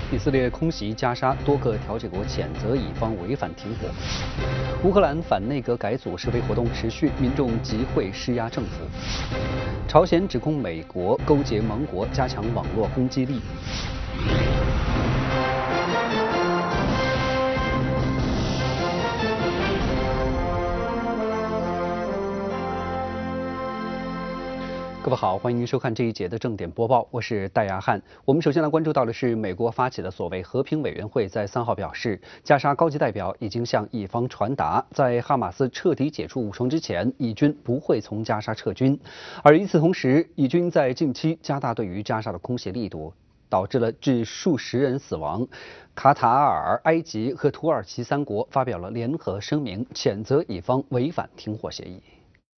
以色列空袭加沙，多个调解国谴责以方违反停火。乌克兰反内阁改组示威活动持续，民众集会施压政府。朝鲜指控美国勾结盟国，加强网络攻击力。各位好，欢迎您收看这一节的正点播报，我是戴亚汉。我们首先来关注到的是美国发起的所谓和平委员会在3号表示，加沙高级代表已经向以方传达，在哈马斯彻底解除武装之前，以军不会从加沙撤军。而与此同时，以军在近期加大对于加沙的空袭力度，导致了致数十人死亡。卡塔尔、埃及和土耳其3国发表了联合声明，谴责以方违反停火协议。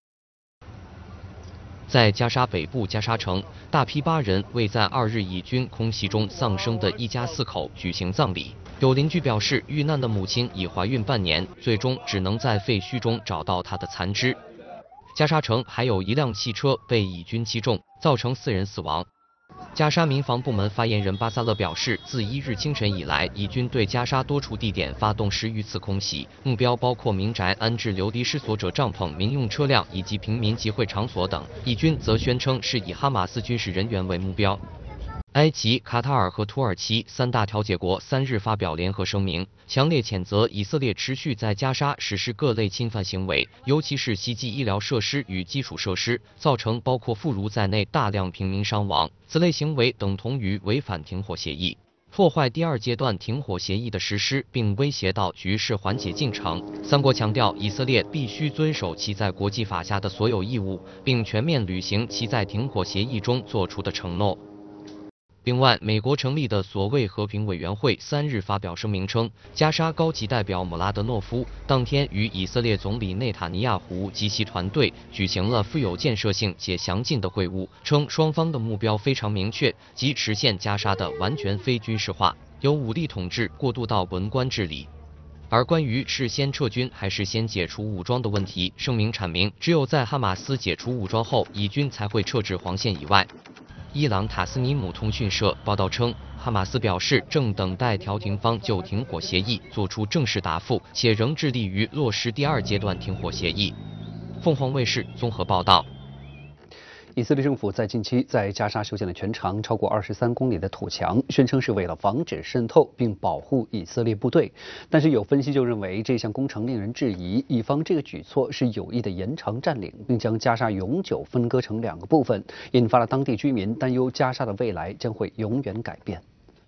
在加沙北部加沙城，大批巴人为在2日以军空袭中丧生的一家4口举行葬礼。有邻居表示，遇难的母亲已怀孕半年，最终只能在废墟中找到她的残肢。加沙城还有一辆汽车被以军击中，造成4人死亡。加沙民防部门发言人巴萨勒表示，自1日清晨以来，以军对加沙多处地点发动10余次空袭，目标包括民宅、安置流离失所者帐篷、民用车辆以及平民集会场所等。以军则宣称是以哈马斯军事人员为目标。埃及、卡塔尔和土耳其3大调解国3日发表联合声明，强烈谴责以色列持续在加沙实施各类侵犯行为，尤其是袭击医疗设施与基础设施，造成包括妇孺在内大量平民伤亡。此类行为等同于违反停火协议，破坏第2阶段停火协议的实施，并威胁到局势缓解进程。3国强调，以色列必须遵守其在国际法下的所有义务，并全面履行其在停火协议中作出的承诺。另外，美国成立的所谓和平委员会3日发表声明称，加沙高级代表姆拉德诺夫当天与以色列总理内塔尼亚胡及其团队举行了富有建设性且详尽的会晤，称双方的目标非常明确，即实现加沙的完全非军事化，由武力统治过渡到文官治理。而关于是先撤军还是先解除武装的问题，声明阐明，只有在哈马斯解除武装后，以军才会撤至黄线以外。伊朗塔斯尼姆通讯社报道称，哈马斯表示正等待调停方就停火协议作出正式答复，且仍致力于落实第2阶段停火协议。凤凰卫视综合报道。 以色列政府在近期在加沙修建了全长超过23公里的土墙，宣称是为了防止渗透并保护以色列部队。但是有分析就认为，这项工程令人质疑，以方这个举措是有意的延长占领，并将加沙永久分割成2个部分，引发了当地居民担忧加沙的未来将会永远改变。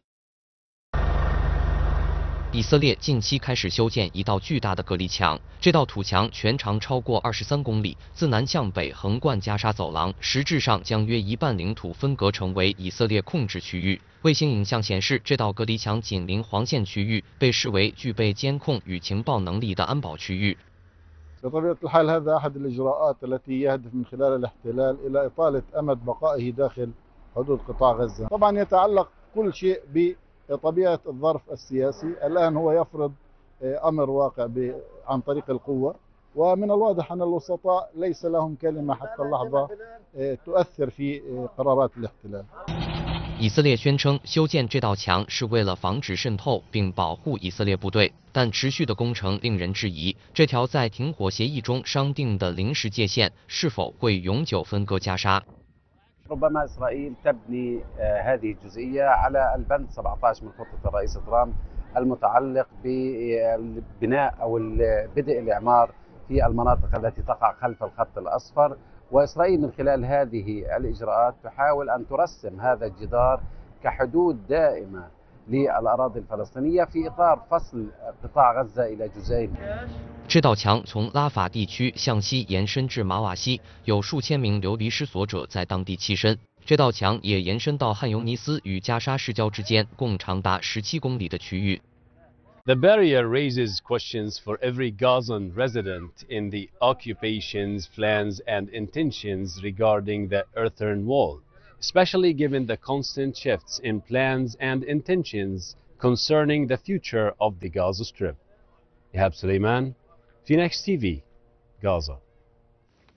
以色列近期开始修建一道巨大的隔离墙，这道土墙全长超过23公里，自南向北横贯加沙走廊，实质上将约一半领土分隔成为以色列控制区域。卫星影像显示，这道隔离墙紧邻黄线区域，被视为具备监控与情报能力的安保区域。 بطبيعة الحال هذا أحد الإجراءات التي يهدف من خلال الاحتلال إلى إطالة أمد بقائه داخل حدود قطاع غزة. طبعا يتعلق كل شيء بطبيعة الظرف السياسي. الآن هو يفرض أمر واقع عن طريق القوة، ومن الواضح أن الوسطاء ليس لهم كلمة حتى اللحظة تؤثر في قرارات الاحتلال. 以色列宣称修建这道墙是为了防止渗透并保护以色列部队，但持续的工程令人质疑，这条在停火协议中商定的临时界限是否会永久分割加沙。 ربما إسرائيل تبني هذه الجزئية على البند 17 من خطة الرئيس ترامب المتعلق ببناء أو بدء الإعمار في المناطق التي تقع خلف الخط الأصفر، وإسرائيل من خلال هذه الإجراءات تحاول أن ترسم هذا الجدار كحدود دائمة للأراضي الفلسطينية في إطار فصل قطاع غزة إلى جزئين. 这道墙从拉法地区向西延伸至马瓦西，有数千名流离失所者在当地栖身。这道墙也延伸到汉尤尼斯与加沙市郊之间，共长达17公里的区域。 The barrier raises questions for every Gazan resident in the occupation's plans and intentions regarding the earthen wall, especially given the constant shifts in plans and intentions concerning the future of the Gaza Strip. Ihab Suleiman, Phoenix TV, Gaza.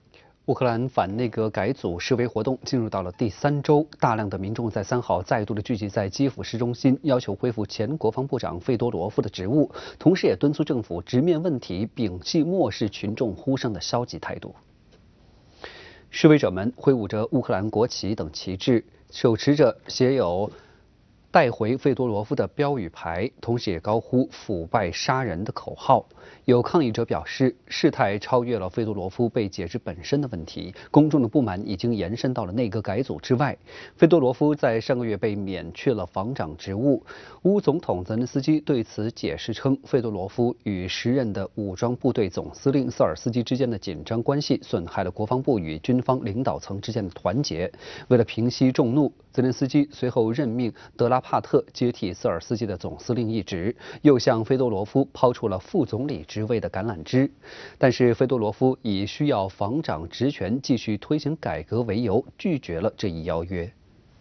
乌克兰反内阁改组示威活动进入到了第3周，大量的民众在3号再度的聚集在基辅市中心，要求恢复前国防部长费多罗夫的职务，同时也敦促政府直面问题，摒弃漠视群众呼声的消极态度。示威者们挥舞着乌克兰国旗等旗帜，手持着写有带回费多罗夫的标语牌，同时也高呼腐败杀人的口号。有抗议者表示，事态超越了费多罗夫被解职本身的问题，公众的不满已经延伸到了内阁改组之外。费多罗夫在上个月被免去了防长职务。乌总统泽连斯基对此解释称，费多罗夫与时任的武装部队总司令瑟尔斯基之间的紧张关系损害了国防部与军方领导层之间的团结。为了平息众怒，泽连斯基随后任命德拉帕特接替瑟尔斯基的总司令一职，又向费多罗夫抛出了副总理职位的橄榄枝。但是费多罗夫以需要防长职权继续推行改革为由，拒绝了这一邀约。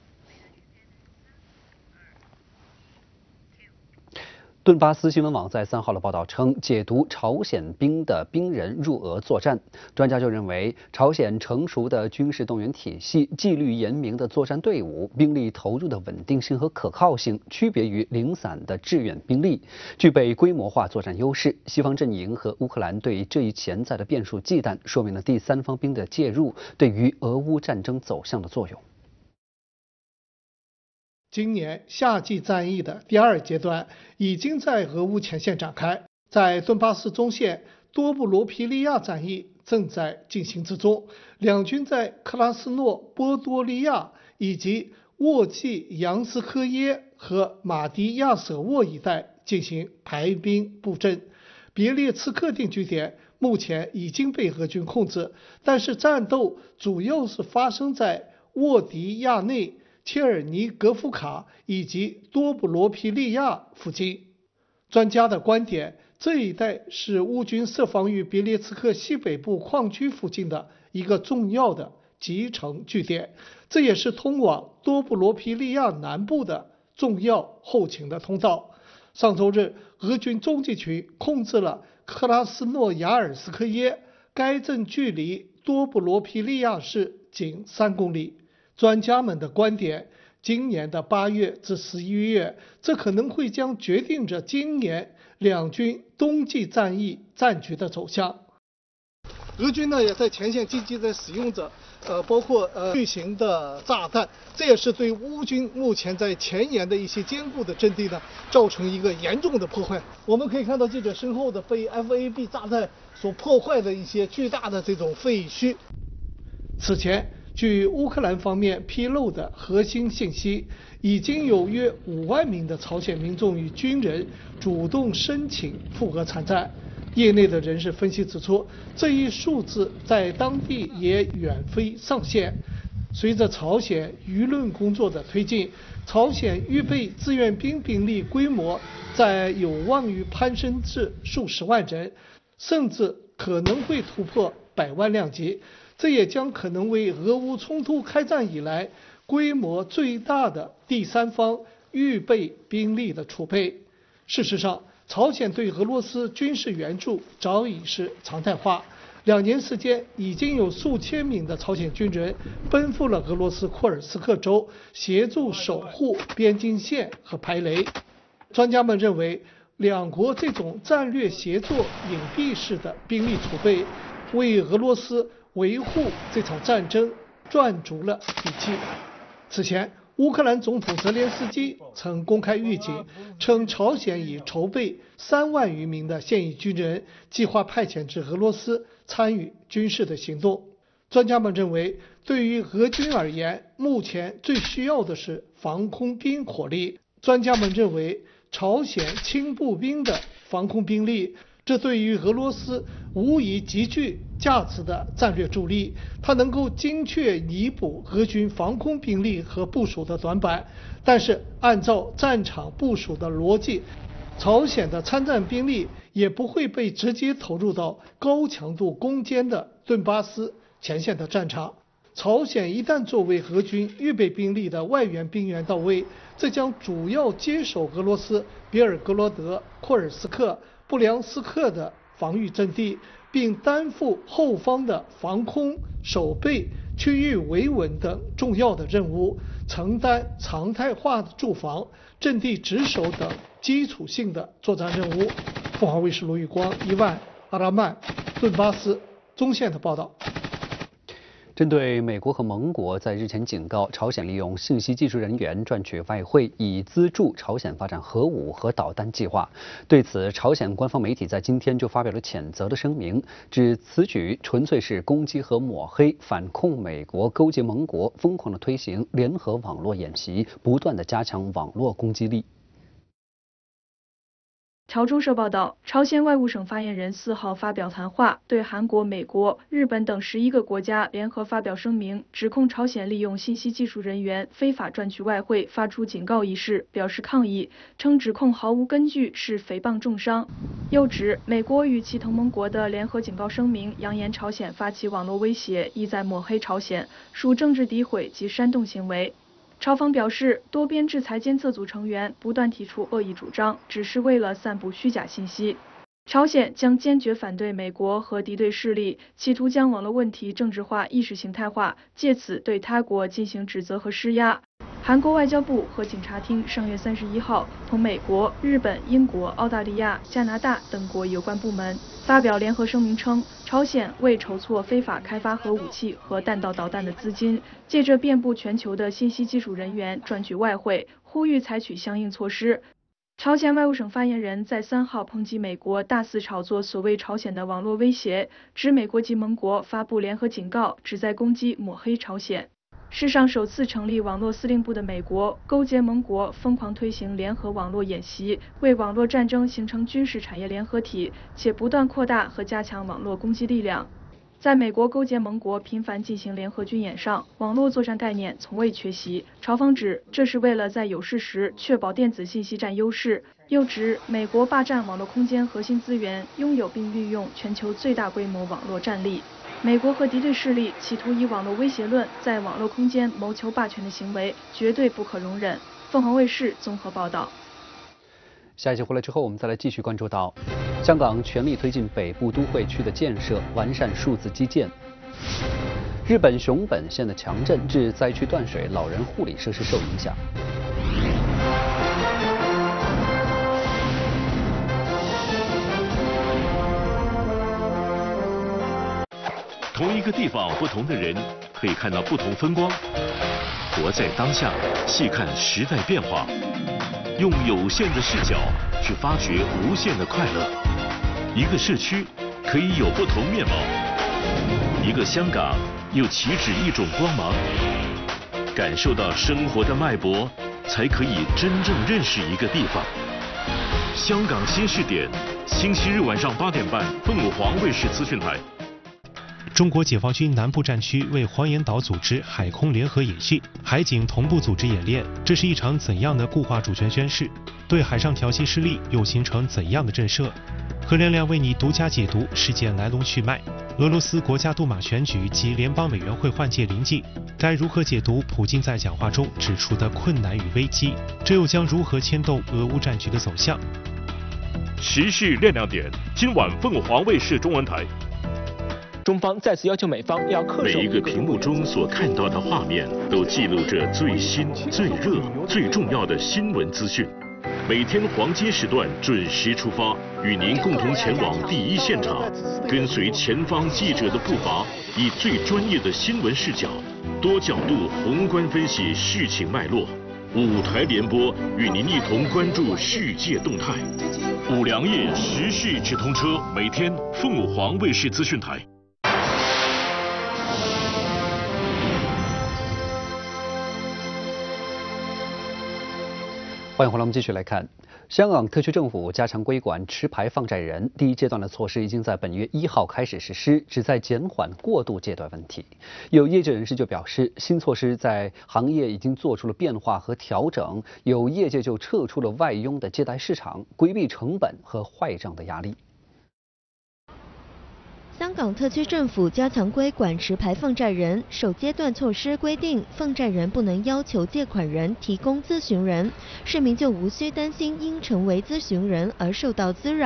顿巴斯新闻网在3号的报道称，解读朝鲜兵的兵人入俄作战。专家就认为，朝鲜成熟的军事动员体系、纪律严明的作战队伍、兵力投入的稳定性和可靠性，区别于零散的志愿兵力，具备规模化作战优势。西方阵营和乌克兰对这一潜在的变数忌惮，说明了第三方兵的介入对于俄乌战争走向的作用。 今年夏季战役的第2阶段已经在俄乌前线展开，在顿巴斯中线多布罗皮利亚战役正在进行之中，两军在克拉斯诺波多利亚以及沃季扬斯科耶和马迪亚舍沃一带进行排兵布阵。别列茨克定居点目前已经被俄军控制，但是战斗主要是发生在沃迪亚内、切尔尼格夫卡以及多布罗皮利亚附近。专家的观点，这一带是乌军设防于别列茨克西北部矿区附近的一个重要的集成据点，这也是通往多布罗皮利亚南部的重要后勤的通道。上周日，俄军中继群控制了克拉斯诺亚尔斯科耶，该镇距离多布罗皮利亚市仅3公里。专家们的观点，今年的8月至11月，这可能会将决定着今年两军冬季战役战局的走向。俄军呢也在前线积极地使用着包括巨型的炸弹，这也是对乌军目前在前沿的一些坚固的阵地呢造成一个严重的破坏。我们可以看到记者身后的被 FAB 炸弹所破坏的一些巨大的这种废墟。此前，据乌克兰方面披露的核心信息，已经有约5万名的朝鲜民众与军人主动申请赴俄参战。业内的人士分析指出，这一数字在当地也远非上限。随着朝鲜舆论工作的推进，朝鲜预备志愿兵兵力规模在有望于攀升至数十万人，甚至可能会突破100万量级。这也将可能为俄乌冲突开战以来规模最大的第三方预备兵力的储备。事实上，朝鲜对俄罗斯军事援助早已是常态化，2年时间已经有数千名的朝鲜军人奔赴了俄罗斯库尔斯克州，协助守护边境线和排雷。专家们认为，两国这种战略协作隐蔽式的兵力储备，为俄罗斯维护这场战争赚足了底气。此前，乌克兰总统泽连斯基曾公开预警，称朝鲜已筹备3万余名的现役军人，计划派遣至俄罗斯参与军事的行动。专家们认为，对于俄军而言，目前最需要的是防空兵火力。专家们认为，朝鲜轻步兵的防空兵力，这对于俄罗斯无疑极具价值的战略助力，它能够精确弥补俄军防空兵力和部署的短板。但是，按照战场部署的逻辑，朝鲜的参战兵力也不会被直接投入到高强度攻坚的顿巴斯前线的战场。朝鲜一旦作为俄军预备兵力的外援兵员到位，这将主要接手俄罗斯别尔哥罗德、库尔斯克、布良斯克的防御阵地，并担负后方的防空、守备、区域维稳等重要的任务，承担常态化的驻防、阵地值守等基础性的作战任务。凤凰卫视罗宇光、伊万、阿拉曼、顿巴斯中线的报道。 针对美国和盟国在日前警告朝鲜利用信息技术人员赚取外汇，以资助朝鲜发展核武和导弹计划，对此，朝鲜官方媒体在今天就发表了谴责的声明，指此举纯粹是攻击和抹黑，反控美国勾结盟国，疯狂地推行联合网络演习，不断地加强网络攻击力。 朝中社报道，朝鲜外务省发言人4号发表谈话，对韩国、美国、日本等11个国家联合发表声明，指控朝鲜利用信息技术人员非法赚取外汇，发出警告一事，表示抗议，称指控毫无根据，是诽谤重伤。又指美国与其同盟国的联合警告声明，扬言朝鲜发起网络威胁，意在抹黑朝鲜，属政治诋毁及煽动行为。朝方表示，多边制裁监测组成员不断提出恶意主张，只是为了散布虚假信息。朝鲜将坚决反对美国和敌对势力企图将网络问题政治化、意识形态化，借此对他国进行指责和施压。韩国外交部和警察厅上月31号同美国、日本、英国、澳大利亚、加拿大等国有关部门发表联合声明称，朝鲜为筹措非法开发核武器和弹道导弹的资金，借着遍布全球的信息技术人员赚取外汇，呼吁采取相应措施。朝鲜外务省发言人在3号抨击美国大肆炒作所谓朝鲜的网络威胁，指美国及盟国发布联合警告，旨在攻击抹黑朝鲜。世上首次成立网络司令部的美国，勾结盟国，疯狂推行联合网络演习，为网络战争形成军事产业联合体，且不断扩大和加强网络攻击力量。在美国勾结盟国频繁进行联合军演上，网络作战概念从未缺席。朝方指这是为了在有事时确保电子信息占优势，又指美国霸占网络空间核心资源，拥有并运用全球最大规模网络战力。美国和敌对势力企图以网络威胁论在网络空间谋求霸权的行为，绝对不可容忍。凤凰卫视综合报道。 下一集回来之后，我们再来继续关注到，香港全力推进北部都会区的建设，完善数字基建。日本熊本县的强震致灾区断水，老人护理设施受影响。 同一个地方，不同的人可以看到不同风光。活在当下，细看时代变化，用有限的视角去发掘无限的快乐。一个社区可以有不同面貌，一个香港又岂止一种光芒。感受到生活的脉搏，才可以真正认识一个地方。香港新视点，星期日晚上8点半，凤凰卫视资讯台。 中国解放军南部战区为黄岩岛组织海空联合演训，海警同步组织演练，这是一场怎样的固化主权宣示？对海上挑衅势力又形成怎样的震慑？何亮亮为你独家解读事件来龙去脉。俄罗斯国家杜马选举及联邦委员会换届临近，该如何解读普京在讲话中指出的困难与危机？这又将如何牵动俄乌战局的走向？ 时事亮点，今晚凤凰卫视中文台。 中方再次要求美方要恪守。 每一个屏幕中所看到的画面，都记录着最新、最热、最重要的新闻资讯。每天黄金时段准时出发，与您共同前往第一现场，跟随前方记者的步伐，以最专业的新闻视角，多角度宏观分析事情脉络。5台联播，与您一同关注世界动态。5粮液时事直通车，每天凤凰卫视资讯台。 欢迎回来，我们继续来看，香港特区政府加强规管持牌放债人，第一阶段的措施已经在本月1号开始实施，旨在减缓过度借贷问题。有业界人士就表示，新措施在行业已经做出了变化和调整，有业界就撤出了外佣的借贷市场，规避成本和坏账的压力。 香港特区政府加强规管持牌放债人，首阶段措施规定，放债人不能要求借款人提供咨询人，市民就无需担心因成为咨询人而受到滋扰。